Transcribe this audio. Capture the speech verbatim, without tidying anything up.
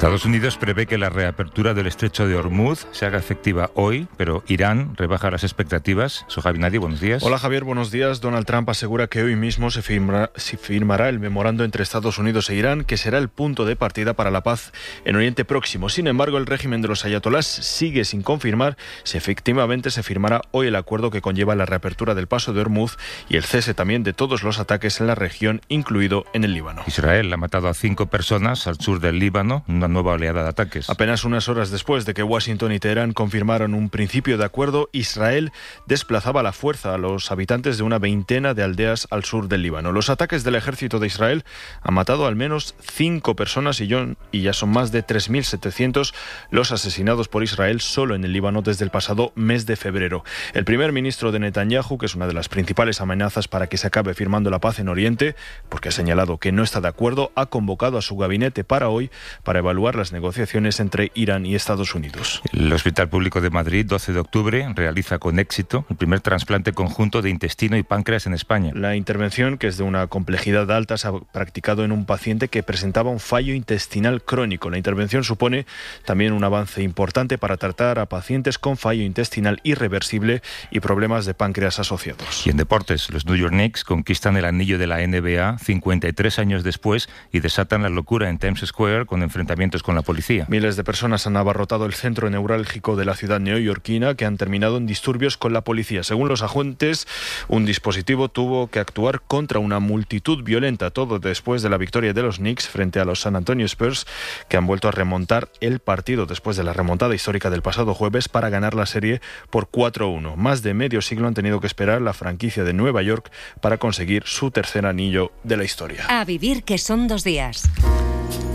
Estados Unidos prevé que la reapertura del estrecho de Hormuz se haga efectiva hoy, pero Irán rebaja las expectativas. Soy Javi Nadi, buenos días. Hola Javier, buenos días. Donald Trump asegura que hoy mismo se firmará, se firmará el memorando entre Estados Unidos e Irán, que será el punto de partida para la paz en Oriente Próximo. Sin embargo, el régimen de los ayatolás sigue sin confirmar si efectivamente se firmará hoy el acuerdo que conlleva la reapertura del paso de Hormuz y el cese también de todos los ataques en la región, incluido en el Líbano. Israel ha matado a cinco personas al sur del Líbano, una nueva oleada de ataques. Apenas unas horas después de que Washington y Teherán confirmaron un principio de acuerdo, Israel desplazaba a la fuerza a los habitantes de una veintena de aldeas al sur del Líbano. Los ataques del ejército de Israel han matado al menos cinco personas y ya son más de tres mil setecientos los asesinados por Israel solo en el Líbano desde el pasado mes de febrero. El primer ministro de Netanyahu, que es una de las principales amenazas para que se acabe firmando la paz en Oriente, porque ha señalado que no está de acuerdo, ha convocado a su gabinete para hoy para evaluar las negociaciones entre Irán y Estados Unidos. El Hospital Público de Madrid, doce de octubre, realiza con éxito el primer trasplante conjunto de intestino y páncreas en España. La intervención, que es de una complejidad alta, se ha practicado en un paciente que presentaba un fallo intestinal crónico. La intervención supone también un avance importante para tratar a pacientes con fallo intestinal irreversible y problemas de páncreas asociados. Y en deportes, los New York Knicks conquistan el anillo de la N B A cincuenta y tres años después y desatan la locura en Times Square con enfrentamientos con la policía. Miles de personas han abarrotado el centro neurálgico de la ciudad neoyorquina, que han terminado en disturbios con la policía. Según los agentes, un dispositivo tuvo que actuar contra una multitud violenta, todo después de la victoria de los Knicks frente a los San Antonio Spurs, que han vuelto a remontar el partido después de la remontada histórica del pasado jueves para ganar la serie por cuatro a uno. Más de medio siglo han tenido que esperar la franquicia de Nueva York para conseguir su tercer anillo de la historia. A vivir, que son dos días.